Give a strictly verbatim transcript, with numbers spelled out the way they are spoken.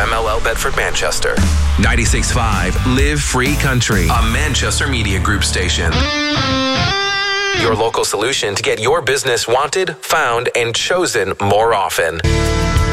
M L L Bedford Manchester. ninety-six point five Live Free Country, a Manchester Media Group station. Your local solution to get your business wanted, found, and chosen more often.